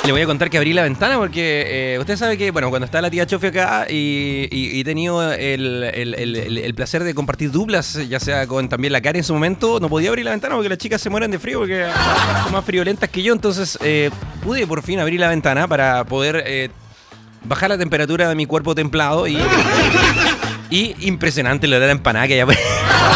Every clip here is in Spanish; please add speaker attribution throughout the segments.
Speaker 1: Le voy a contar que abrí la ventana porque usted sabe que, bueno, cuando está la tía Chofi acá y he tenido el placer de compartir duplas, ya sea con también la Karen en su momento, no podía abrir la ventana porque las chicas se mueren de frío porque son más friolentas que yo, entonces pude por fin abrir la ventana para poder bajar la temperatura de mi cuerpo templado y impresionante el olor a empanada que hay afuera.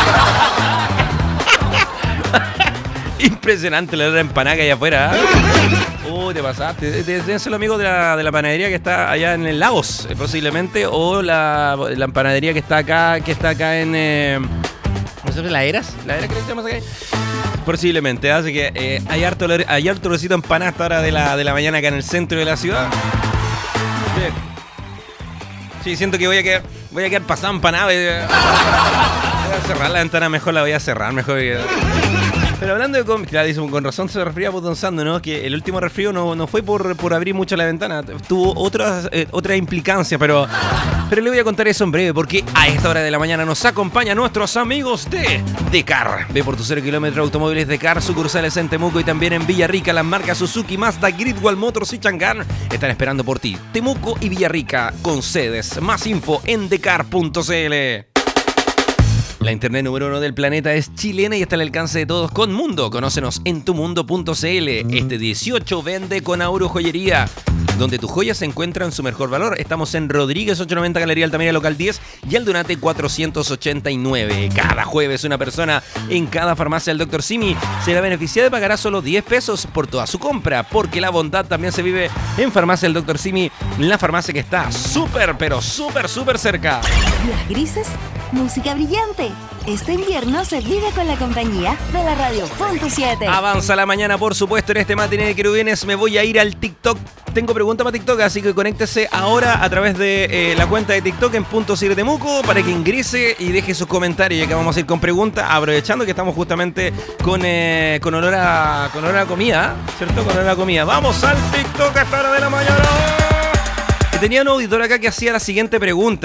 Speaker 1: Impresionante el olor a empanada que hay afuera. Te pasaste. Deben ser los amigos de la panadería que está allá en el Lagos, posiblemente, o la panadería que está acá en ¿no sé, la Eras? ¿La Eras que le llamas acá? Posiblemente, así que hay harto olorcito a empanada a esta hora de la mañana acá en el centro de la ciudad. Bien. Sí, siento que voy a quedar pasado empanado. Voy a cerrar la ventana mejor, la voy a cerrar mejor. Pero hablando de claro, dice, con razón se resfría por Don Sando, ¿no? Que el último resfrío no fue por abrir mucho la ventana, tuvo otra implicancia, pero le voy a contar eso en breve, porque a esta hora de la mañana nos acompañan nuestros amigos de Decar. Ve por tu 0 kilómetros automóviles Decar, sucursales en Temuco y también en Villarrica. Las marcas Suzuki, Mazda, Gridwall Motors y Chang'an están esperando por ti. Temuco y Villarrica con sedes. Más info en decar.cl. La internet número 1 del planeta es chilena y está al alcance de todos con Mundo. Conócenos en tumundo.cl. Este 18 vende con Auro Joyería, donde tus joyas se encuentran su mejor valor. Estamos en Rodríguez 890, Galería Altamira, local 10 y Aldunate 489. Cada jueves una persona en cada farmacia del Dr. Simi será beneficiada y pagará solo 10 pesos por toda su compra, porque la bondad también se vive en Farmacia del Dr. Simi, la farmacia que está súper, pero súper cerca.
Speaker 2: Días grises, música brillante. Este invierno se vive con la compañía de la Radio Punto 7.
Speaker 1: Avanza la mañana, por supuesto, en este matiné de querubines. Me voy a ir al TikTok. Tengo pregunta para TikTok, así que conéctese ahora a través de la cuenta de TikTok en Punto 7 Temuco para que ingrese y deje sus comentarios, ya que vamos a ir con preguntas, aprovechando que estamos justamente con olor a comida, ¿cierto? Con olor a comida. Vamos al TikTok a esta hora de la mañana. Y tenía un auditor acá que hacía la siguiente pregunta.